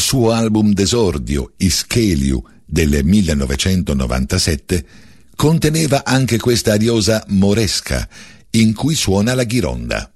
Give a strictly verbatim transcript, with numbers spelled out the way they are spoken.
suo album d'esordio, Ischeliu, del millenovecentonovantasette, conteneva anche questa ariosa moresca, in cui suona la ghironda.